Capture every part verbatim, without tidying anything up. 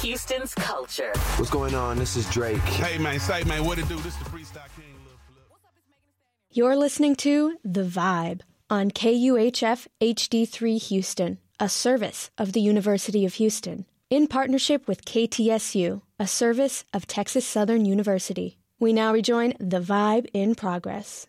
Houston's culture. What's going on? This is Drake. Hey, man, say, man, what it do? This the Freestyle King. You're listening to The Vibe on K U H F H D three Houston, a service of the University of Houston, in partnership with K T S U, a service of Texas Southern University. We now rejoin The Vibe in progress.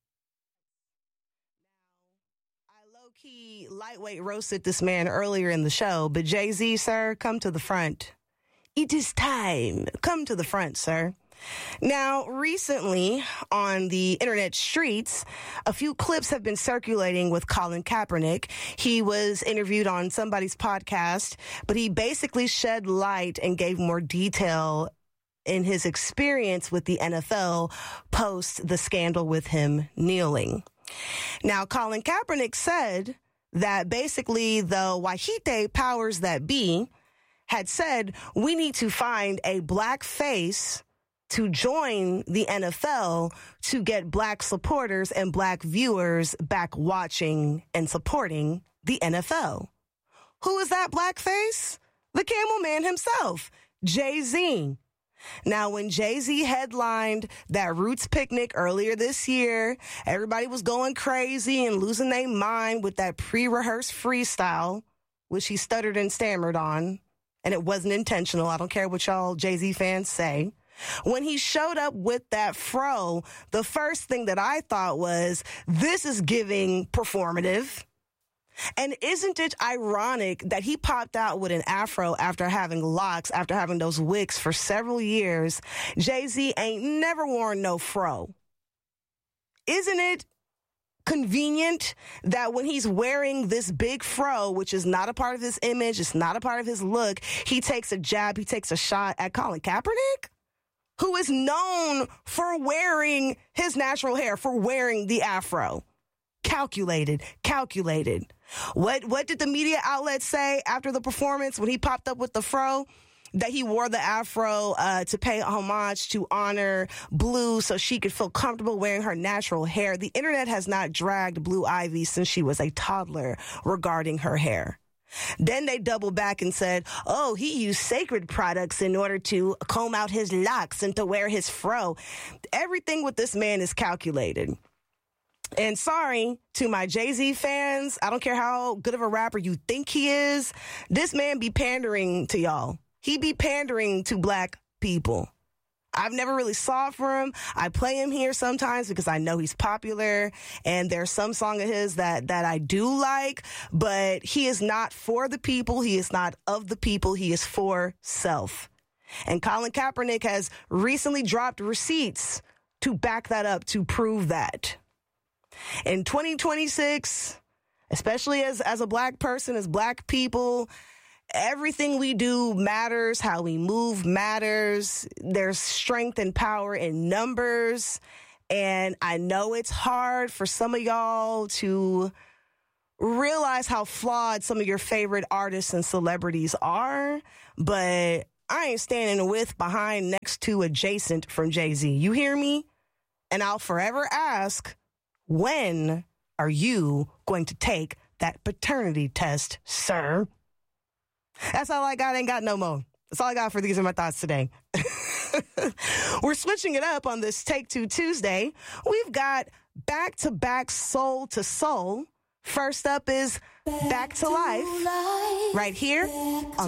He lightweight roasted this man earlier in the show, but Jay-Z, sir, come to the front. It is time. Come to the front, sir. Now, recently on the internet streets, a few clips have been circulating with Colin Kaepernick. He was interviewed on somebody's podcast, but he basically shed light and gave more detail in his experience with the N F L post the scandal with him kneeling. Now, Colin Kaepernick said that basically the Wahite powers that be had said, we need to find a black face to join the N F L to get black supporters and black viewers back watching and supporting the N F L. Who is that black face? The Camel Man himself, Jay-Z. Now, when Jay-Z headlined that Roots picnic earlier this year, everybody was going crazy and losing their mind with that pre-rehearsed freestyle, which he stuttered and stammered on, and it wasn't intentional. I don't care what y'all Jay-Z fans say. When he showed up with that fro, the first thing that I thought was, this is giving performative. And isn't it ironic that he popped out with an afro after having locks, after having those wigs for several years? Jay-Z ain't never worn no fro. Isn't it convenient that when he's wearing this big fro, which is not a part of his image, it's not a part of his look, he takes a jab, he takes a shot at Colin Kaepernick, who is known for wearing his natural hair, for wearing the afro? Calculated, calculated. What what did the media outlets say after the performance when he popped up with the fro? That he wore the afro uh, to pay homage, to honor Blue so she could feel comfortable wearing her natural hair. The internet has not dragged Blue Ivy since she was a toddler regarding her hair. Then they doubled back and said, oh, he used sacred products in order to comb out his locks and to wear his fro. Everything with this man is calculated. And sorry to my Jay-Z fans, I don't care how good of a rapper you think he is, this man be pandering to y'all. He be pandering to black people. I've never really saw for him. I play him here sometimes because I know he's popular, and there's some song of his that, that I do like, but he is not for the people. He is not of the people. He is for self. And Colin Kaepernick has recently dropped receipts to back that up, to prove that. In twenty twenty-six, especially as, as a black person, as black people, everything we do matters. How we move matters. There's strength and power in numbers. And I know it's hard for some of y'all to realize how flawed some of your favorite artists and celebrities are. But I ain't standing with, behind, next to, adjacent from Jay-Z. You hear me? And I'll forever ask, when are you going to take that paternity test, sir? That's all I got. Ain't got no more. That's all I got for These Are My Thoughts today. We're switching it up on this Take Two Tuesday. We've got back-to-back soul to soul. First up is Back to Life, right here on